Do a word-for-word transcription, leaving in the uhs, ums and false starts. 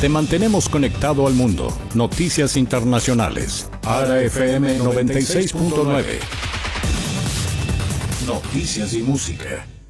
Te mantenemos conectado al mundo. Noticias internacionales. ARA F M noventa y seis punto nueve. Noticias y música.